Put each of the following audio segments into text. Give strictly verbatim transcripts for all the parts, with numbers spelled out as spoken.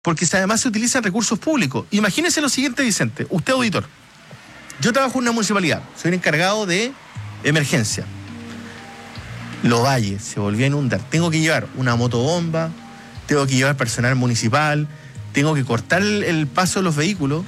porque además se utilizan recursos públicos. Imagínese lo siguiente, Vicente, usted auditor. Yo trabajo en una municipalidad, soy el encargado de emergencia. Lovalle se volvió a inundar. Tengo que llevar una motobomba, tengo que llevar personal municipal, tengo que cortar el, el paso de los vehículos.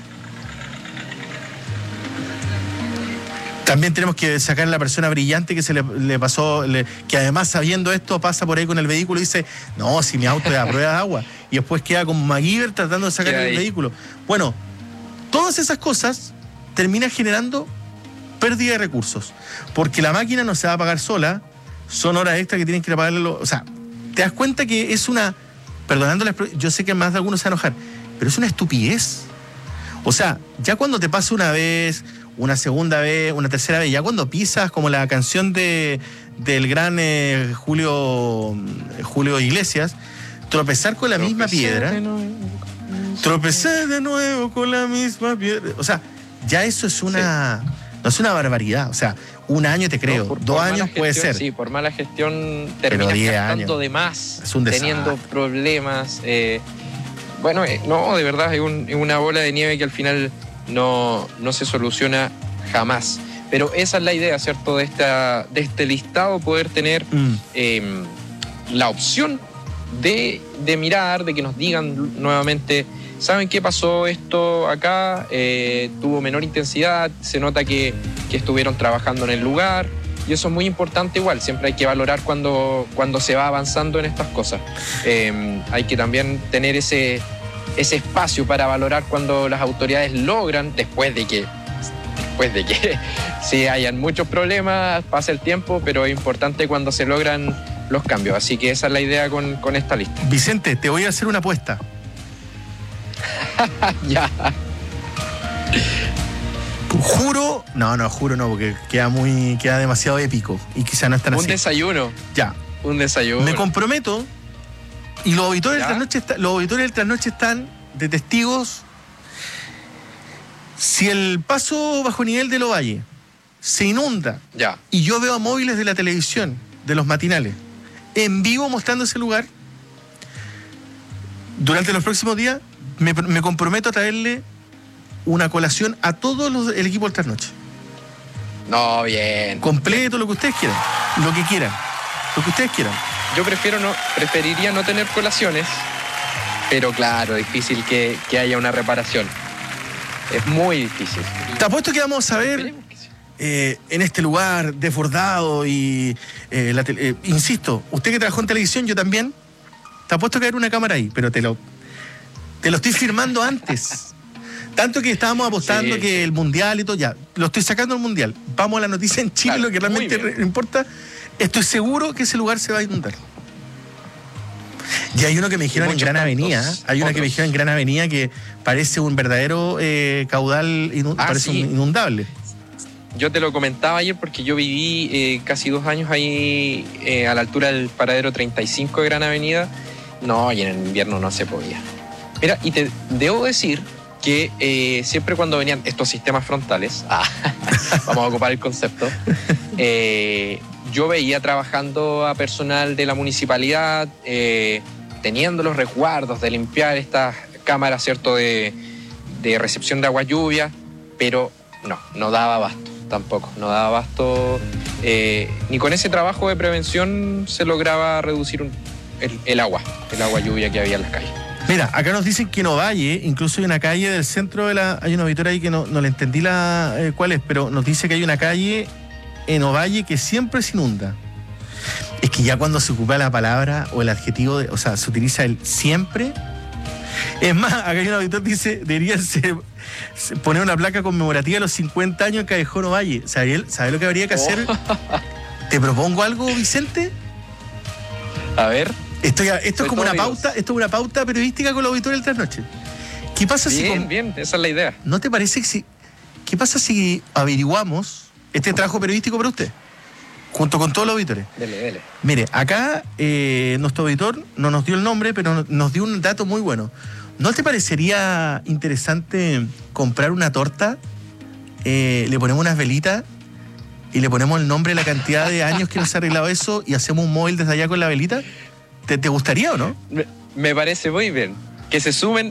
También tenemos que sacar a la persona brillante que se le, le pasó, le, que además sabiendo esto pasa por ahí con el vehículo y dice, no, si mi auto es a prueba de agua. Y después queda como MacGyver tratando de sacar el vehículo. Bueno, todas esas cosas terminan generando pérdida de recursos. Porque la máquina no se va a pagar sola, son horas extras que tienen que ir a pagarle. O sea, te das cuenta que es una, perdonando la, yo sé que más de algunos se van a enojar, pero es una estupidez. O sea, ya cuando te pasa una vez, una segunda vez, una tercera vez, ya cuando pisas, como la canción de del gran eh, Julio Julio Iglesias, tropezar con la Tropecé misma piedra, de nuevo, tropecé de nuevo con la misma piedra. O sea, ya eso es una, sí. no es una barbaridad. O sea, un año te creo, no, por, dos por años gestión, puede ser. Sí, por mala gestión terminas gastando de más, es un teniendo problemas. Eh, bueno, eh, no, de verdad es, un, es una bola de nieve que al final no, no se soluciona jamás. Pero esa es la idea, ¿cierto? De, esta, de este listado, poder tener mm. eh, la opción de, de mirar, de que nos digan nuevamente, ¿saben qué pasó esto acá? Eh, tuvo menor intensidad, se nota que, que estuvieron trabajando en el lugar, y eso es muy importante igual, siempre hay que valorar cuando, cuando se va avanzando en estas cosas. Eh, hay que también tener ese, ese espacio para valorar cuando las autoridades logran, después de que, después de que sí hayan muchos problemas, pasa el tiempo, pero es importante cuando se logran los cambios. Así que esa es la idea con, con esta lista. Vicente, te voy a hacer una apuesta. Ya. Juro, no, no, juro no, porque queda muy, queda demasiado épico y quizá no es tan Un así. desayuno. Ya. Un desayuno. Me comprometo, y los auditores del trasnoche, está, los auditores del trasnoche están de testigos. Si el paso bajo nivel de Lovalle se inunda, ya, y yo veo a móviles de la televisión, de los matinales, en vivo mostrando ese lugar, durante los próximos días, me, me comprometo a traerle una colación a todos los, el equipo del trasnoche. No, bien. Completo, lo que ustedes quieran. Lo que quieran. Lo que ustedes quieran. Yo prefiero no, preferiría no tener colaciones, pero claro, difícil que, que haya una reparación. Es muy difícil. Te apuesto que vamos a ver eh, en este lugar desbordado y, eh, la te, eh, insisto, usted que trabajó en televisión, yo también, te apuesto que hay una cámara ahí, pero te lo, te lo estoy firmando antes. Tanto que estábamos apostando sí, que sí. el Mundial y todo, ya, lo estoy sacando al Mundial. Vamos a la noticia en Chile, claro, lo que realmente re- importa. Estoy seguro que ese lugar se va a inundar. Y hay uno que me dijeron en Gran Avenida, hay una otros. que me dijeron en Gran Avenida que parece un verdadero eh, caudal, inund- ah, parece sí. un inundable. Yo te lo comentaba ayer porque yo viví eh, casi dos años ahí eh, a la altura del paradero treinta y cinco de Gran Avenida. No, y en el invierno no se podía. Mira, y te debo decir que eh, siempre cuando venían estos sistemas frontales, ah, vamos a ocupar el concepto, eh, yo veía trabajando a personal de la municipalidad, eh, teniendo los resguardos de limpiar estas cámaras, ¿cierto?, de, de recepción de agua lluvia, pero no, no daba abasto tampoco, no daba abasto, eh, ni con ese trabajo de prevención se lograba reducir un, el, el agua, el agua lluvia que había en las calles. Mira, acá nos dicen que en Ovalle, incluso hay una calle del centro de la... Hay una auditoría ahí que no, no le entendí la eh, cuál es, pero nos dice que hay una calle en Ovalle que siempre se inunda. Es que ya cuando se ocupa la palabra o el adjetivo, de, o sea, se utiliza el siempre. Es más, acá hay un auditor que dice, debería ser, poner una placa conmemorativa de los cincuenta años en Callejón Ovalle. ¿Sabe, ¿Sabe lo que habría que hacer? Oh. ¿Te propongo algo, Vicente? A ver... Esto, ya, esto es como una pauta, esto es una pauta periodística con los auditores del trasnoche. ¿Qué pasa bien, si Bien, bien, esa es la idea. ¿No te parece que si... ¿Qué pasa si averiguamos este trabajo periodístico para usted? Junto con todos los auditores. Dele, dele. Mire, acá eh, nuestro auditor no nos dio el nombre, pero nos dio un dato muy bueno. ¿No te parecería interesante comprar una torta? Eh, le ponemos unas velitas y le ponemos el nombre, la cantidad de años que nos ha arreglado eso y hacemos un móvil desde allá con la velita. ¿Te, ¿Te gustaría o no? Me, me parece muy bien. que se sumen